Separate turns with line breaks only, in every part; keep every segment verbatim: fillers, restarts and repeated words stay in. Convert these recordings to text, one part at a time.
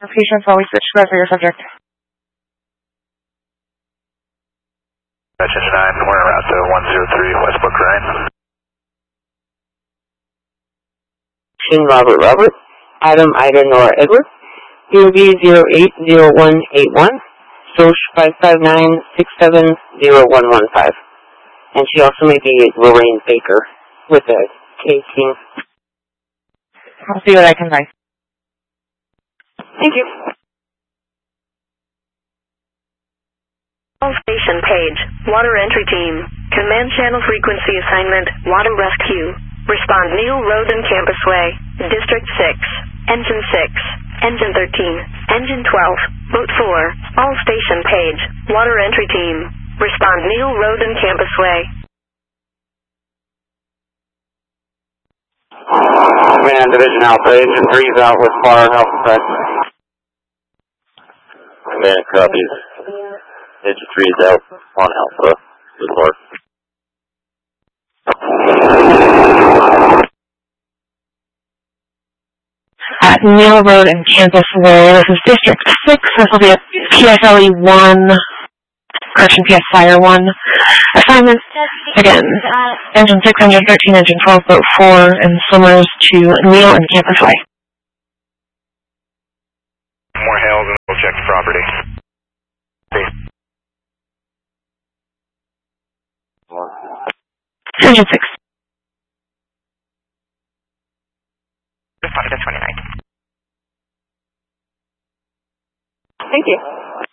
Patients always switch to for your subject.
Engine nine, we're en route to one zero three Westbrook Ryan.
Shin Robert Robert, Adam Ida Nora Edward, D O B zero eight zero one eight one, S O C five five nine six seven zero one one five. And she also may be Lorraine Baker with a K team.
I'll see what I can find.
Thank you.
All station page, water entry team, command channel frequency assignment, water rescue, respond Neil Road and Campus Way, District six, Engine six, Engine thirteen, Engine twelve, Boat four, all station page, water entry team, respond Neil Road and Campus Way.
Command Division Alpha, Engine three is out with fire Alpha Press. Command copies. Engine three is out on Alpha. Good work.
At Neil Road and Campus Way, this is District six. This will be a P S L E one, correction, P S Fire one. Assignment, again, Engine six, Engine thirteen, Engine twelve, Boat four, and swimmers to Neil and Campus Way.
More hails and we'll check the property.
Engine six.
Responded to twenty-nine.
Thank you.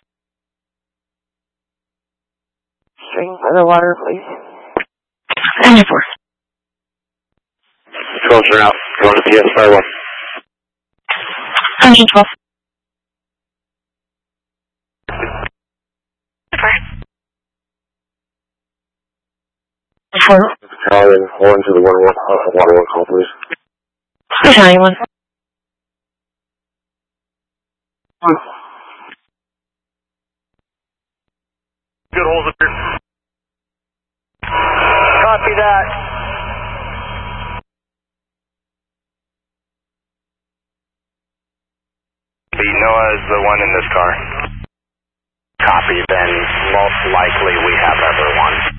String for the water, please.
Engine four.
Controls are out. Going to P S Fire one.
Engine twelve. Four.
Charlie, one to the one one, uh, water one call, please.
Battalion one.
Good holes up here.
Copy that.
The Noah is the one in this car. Copy, then most likely we have everyone.